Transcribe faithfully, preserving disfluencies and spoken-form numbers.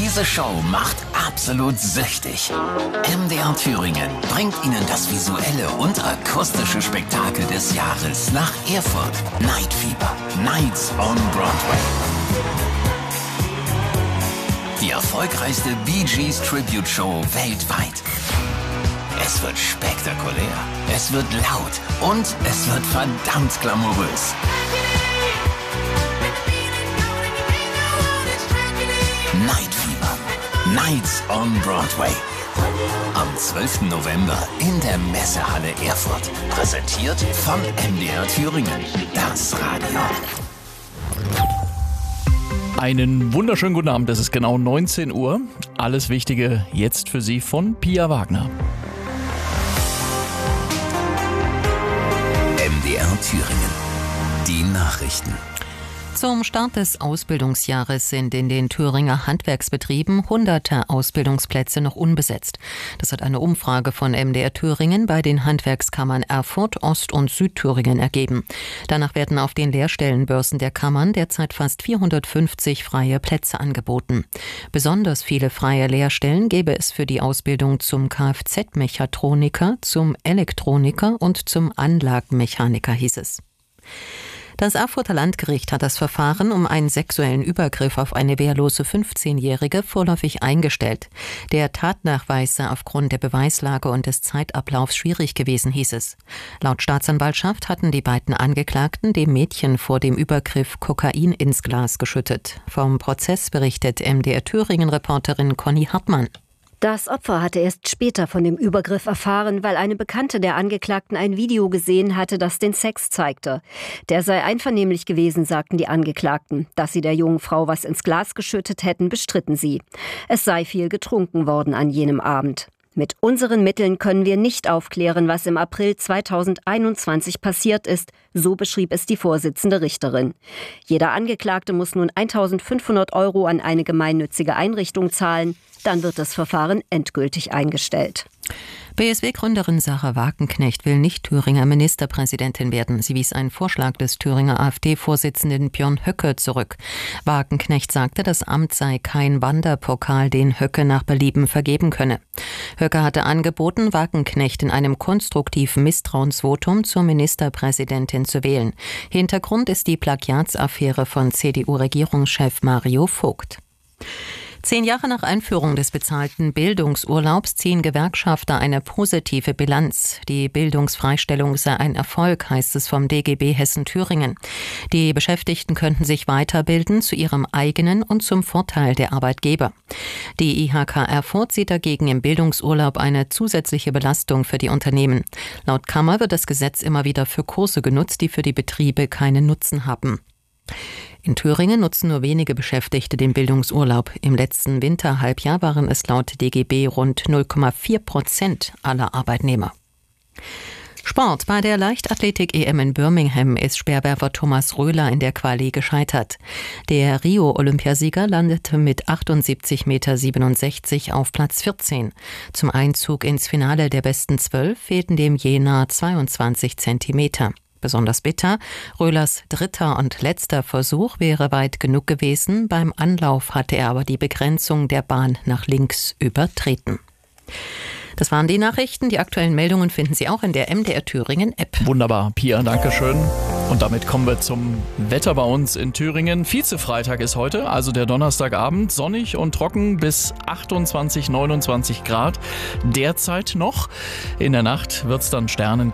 Diese Show macht absolut süchtig. M D R Thüringen bringt Ihnen das visuelle und akustische Spektakel des Jahres nach Erfurt. Night Fever, Nights on Broadway. Die erfolgreichste Bee Gees Tribute Show weltweit. Es wird spektakulär, es wird laut und es wird verdammt glamourös. Night Fever, Nights on Broadway. Am zwölften November in der Messehalle Erfurt. Präsentiert von M D R Thüringen, das Radio. Einen wunderschönen guten Abend, es ist genau neunzehn Uhr. Alles Wichtige jetzt für Sie von Pia Wagner. M D R Thüringen, die Nachrichten. Zum Start des Ausbildungsjahres sind in den Thüringer Handwerksbetrieben hunderte Ausbildungsplätze noch unbesetzt. Das hat eine Umfrage von M D R Thüringen bei den Handwerkskammern Erfurt, Ost- und Südthüringen ergeben. Danach werden auf den Lehrstellenbörsen der Kammern derzeit fast vierhundertfünfzig freie Plätze angeboten. Besonders viele freie Lehrstellen gäbe es für die Ausbildung zum Kfz-Mechatroniker, zum Elektroniker und zum Anlagenmechaniker, hieß es. Das Erfurter Landgericht hat das Verfahren um einen sexuellen Übergriff auf eine wehrlose fünfzehnjährige vorläufig eingestellt. Der Tatnachweis sei aufgrund der Beweislage und des Zeitablaufs schwierig gewesen, hieß es. Laut Staatsanwaltschaft hatten die beiden Angeklagten dem Mädchen vor dem Übergriff Kokain ins Glas geschüttet. Vom Prozess berichtet M D R Thüringen-Reporterin Conny Hartmann. Das Opfer hatte erst später von dem Übergriff erfahren, weil eine Bekannte der Angeklagten ein Video gesehen hatte, das den Sex zeigte. Der sei einvernehmlich gewesen, sagten die Angeklagten. Dass sie der jungen Frau was ins Glas geschüttet hätten, bestritten sie. Es sei viel getrunken worden an jenem Abend. Mit unseren Mitteln können wir nicht aufklären, was im April zweitausendeinundzwanzig passiert ist, so beschrieb es die Vorsitzende Richterin. Jeder Angeklagte muss nun eintausendfünfhundert Euro an eine gemeinnützige Einrichtung zahlen. Dann wird das Verfahren endgültig eingestellt. B S W-Gründerin Sarah Wagenknecht will nicht Thüringer Ministerpräsidentin werden. Sie wies einen Vorschlag des Thüringer AfD-Vorsitzenden Björn Höcke zurück. Wagenknecht sagte, das Amt sei kein Wanderpokal, den Höcke nach Belieben vergeben könne. Höcke hatte angeboten, Wagenknecht in einem konstruktiven Misstrauensvotum zur Ministerpräsidentin zu wählen. Hintergrund ist die Plagiatsaffäre von C D U-Regierungschef Mario Vogt. Zehn Jahre nach Einführung des bezahlten Bildungsurlaubs ziehen Gewerkschafter eine positive Bilanz. Die Bildungsfreistellung sei ein Erfolg, heißt es vom D G B Hessen-Thüringen. Die Beschäftigten könnten sich weiterbilden zu ihrem eigenen und zum Vorteil der Arbeitgeber. Die I H K Erfurt sieht dagegen im Bildungsurlaub eine zusätzliche Belastung für die Unternehmen. Laut Kammer wird das Gesetz immer wieder für Kurse genutzt, die für die Betriebe keinen Nutzen haben. In Thüringen nutzen nur wenige Beschäftigte den Bildungsurlaub. Im letzten Winterhalbjahr waren es laut D G B rund null Komma vier Prozent aller Arbeitnehmer. Sport. Bei der Leichtathletik-E M in Birmingham ist Speerwerfer Thomas Röhler in der Quali gescheitert. Der Rio-Olympiasieger landete mit achtundsiebzig Komma siebenundsechzig Meter auf Platz vierzehn. Zum Einzug ins Finale der besten zwölf fehlten dem Jena zweiundzwanzig Zentimeter. Besonders bitter, Röhlers dritter und letzter Versuch wäre weit genug gewesen. Beim Anlauf hatte er aber die Begrenzung der Bahn nach links übertreten. Das waren die Nachrichten. Die aktuellen Meldungen finden Sie auch in der M D R Thüringen App. Wunderbar, Pia, danke schön. Und damit kommen wir zum Wetter bei uns in Thüringen. Vize-Freitag ist heute, also der Donnerstagabend, sonnig und trocken bis achtundzwanzig, neunundzwanzig Grad. Derzeit noch. In der Nacht wird es dann Sternen